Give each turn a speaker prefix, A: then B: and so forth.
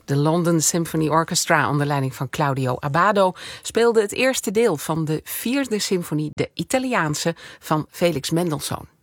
A: De London Symphony Orchestra onder leiding van Claudio Abbado speelde het eerste deel van de 4e symfonie, de Italiaanse, van Felix Mendelssohn.